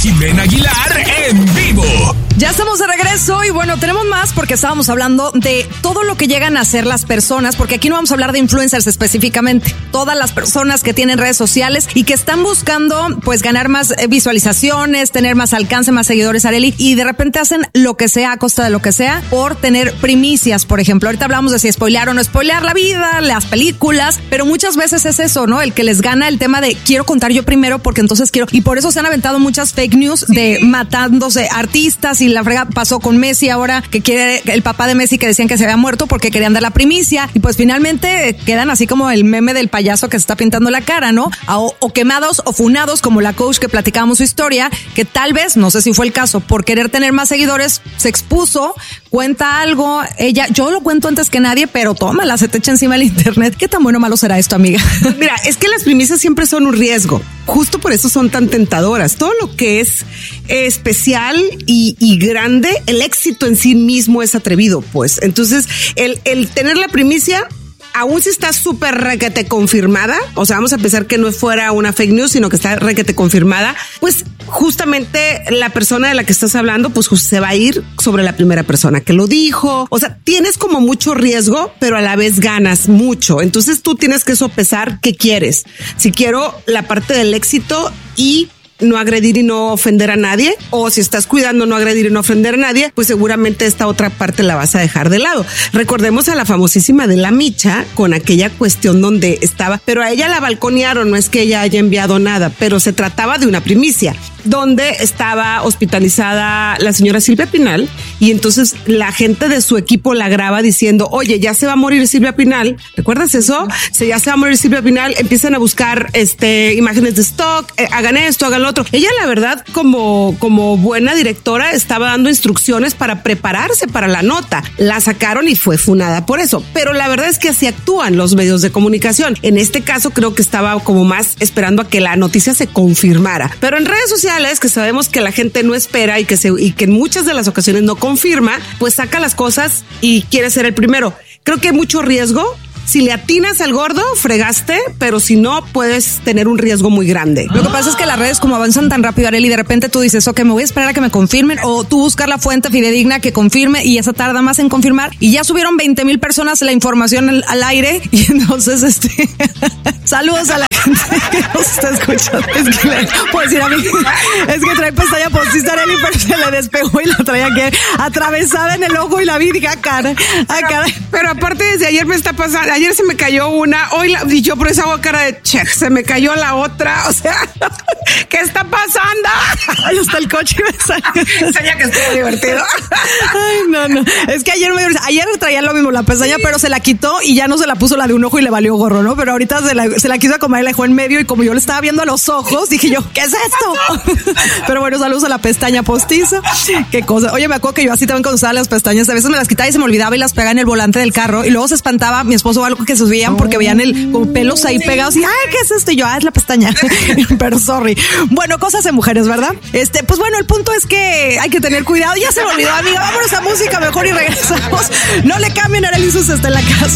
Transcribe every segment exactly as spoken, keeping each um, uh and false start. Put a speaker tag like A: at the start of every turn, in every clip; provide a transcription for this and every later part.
A: Jimena Aguilar en vivo.
B: Ya estamos de regreso y bueno, tenemos más porque estábamos hablando de todo lo que llegan a hacer las personas, porque aquí no vamos a hablar de influencers específicamente, todas las personas que tienen redes sociales y que están buscando pues ganar más visualizaciones, tener más alcance, más seguidores, Arely, y de repente hacen lo que sea a costa de lo que sea por tener primicias, por ejemplo. Ahorita hablamos de si spoilear o no spoilear la vida, las películas, pero muchas veces es eso, ¿no? El que les gana el tema de quiero contar yo primero porque entonces quiero, y por eso se han aventado muchas fake news de matándose artistas y la frega. Pasó con Messi ahora, que quiere el papá de Messi que decían que se había muerto porque querían dar la primicia y pues finalmente quedan así como el meme del payaso que se está pintando la cara, ¿no? O, o quemados o funados como la coach que platicábamos su historia, que tal vez, no sé si fue el caso, por querer tener más seguidores se expuso, cuenta algo, ella, yo lo cuento antes que nadie, pero tómala, se te echa encima el internet. ¿Qué tan bueno o malo será esto, amiga?
C: Mira, es que las primicias siempre son un riesgo. Justo por eso son tan tentadoras. Todo lo que es especial y, y grande, el éxito en sí mismo es atrevido, pues. Entonces, el, el tener la primicia, aún si está súper requete confirmada, o sea, vamos a pensar que no fuera una fake news, sino que está requete confirmada, pues justamente la persona de la que estás hablando, pues se va a ir sobre la primera persona que lo dijo. O sea, tienes como mucho riesgo, pero a la vez ganas mucho. Entonces tú tienes que sopesar qué quieres. Si quiero la parte del éxito y no agredir y no ofender a nadie, o si estás cuidando no agredir y no ofender a nadie, pues seguramente esta otra parte la vas a dejar de lado. Recordemos a la famosísima de la Micha con aquella cuestión donde estaba, pero a ella la balconearon, no es que ella haya enviado nada, pero se trataba de una primicia, donde estaba hospitalizada la señora Silvia Pinal y entonces la gente de su equipo la graba diciendo, oye, ya se va a morir Silvia Pinal, ¿recuerdas eso? Si ya se va a morir Silvia Pinal, empiezan a buscar este imágenes de stock, eh, hagan esto, hagan lo otro. Ella, la verdad, como, como buena directora, estaba dando instrucciones para prepararse para la nota. La sacaron y fue funada por eso. Pero la verdad es que así actúan los medios de comunicación. En este caso, creo que estaba como más esperando a que la noticia se confirmara. Pero en redes sociales, que sabemos que la gente no espera y que, se, y que en muchas de las ocasiones no confirma, pues saca las cosas y quiere ser el primero. Creo que hay mucho riesgo. Si le atinas al gordo, fregaste, pero si no, puedes tener un riesgo muy grande.
B: Lo que pasa es que las redes como avanzan tan rápido, Arely, de repente tú dices, ok, me voy a esperar a que me confirmen, o tú buscar la fuente fidedigna que confirme y esa tarda más en confirmar, y ya subieron veinte mil personas la información al, al aire, y entonces, este, saludos a la gente que nos está escuchando. Es que le puedo decir a mí, es que trae pestaña postista, Arely, pero se le despegó y la traía que atravesada en el ojo y la vi, dije, ah, cara, ah, cara.
C: Pero aparte, desde ayer me está pasando, ayer se me cayó una, hoy la, y yo por esa hago cara de check, se me cayó la otra, o sea, ¿qué está pasando?
B: Ahí está el coche y me salió.
C: Enseña que estuvo divertido.
B: Ay, no, no. Es que ayer me ayer traía lo mismo la pestaña, sí, pero se la quitó y ya no se la puso la de un ojo y le valió gorro, ¿no? Pero ahorita se la, se la quiso acomodar y la dejó en medio y como yo le estaba viendo a los ojos, dije yo, ¿qué es esto? Pero bueno, saludos a la pestaña postiza. Qué cosa. Oye, me acuerdo que yo así también cuando usaba las pestañas, a veces me las quitaba y se me olvidaba y las pegaba en el volante del carro y luego se espantaba mi esposo o algo que se subían porque veían el como pelos ahí pegados y ay, ¿qué es esto? Y yo, ah, es la pestaña. Pero sorry. Bueno, cosas de mujeres, ¿verdad? Este, pues bueno, el punto es que hay que tener cuidado. Ya se me olvidó, amiga. Vámonos a música mejor y regresamos. No le cambien, Arely Sus está en la casa.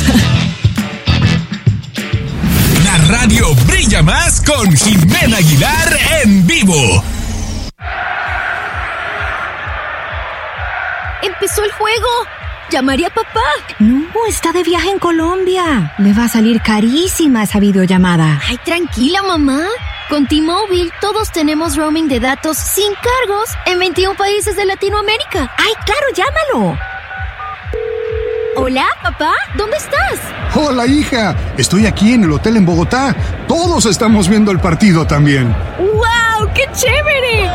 A: La radio brilla más con Jimena Aguilar en vivo.
D: Empezó el juego. ¿Llamaría a papá?
E: No, está de viaje en Colombia. Le va a salir carísima esa videollamada.
D: Ay, tranquila, mamá. Con T-Mobile todos tenemos roaming de datos sin cargos en veintiún países de Latinoamérica.
E: ¡Ay, claro, llámalo!
D: Hola, papá, ¿dónde estás?
F: Hola, hija. Estoy aquí en el hotel en Bogotá. Todos estamos viendo el partido también.
D: ¡Wow! ¡Qué chévere!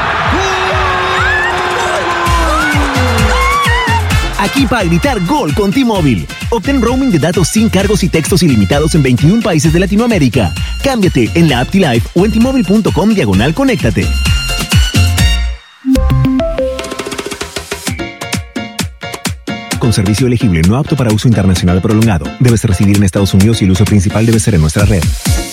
G: Aquí para gritar gol con T-Mobile. Obtén roaming de datos sin cargos y textos ilimitados en veintiún países de Latinoamérica. Cámbiate en la app T-Life o en T-Mobile punto com diagonal conéctate. Con servicio elegible no apto para uso internacional prolongado. Debes residir en Estados Unidos y el uso principal debe ser en nuestra red.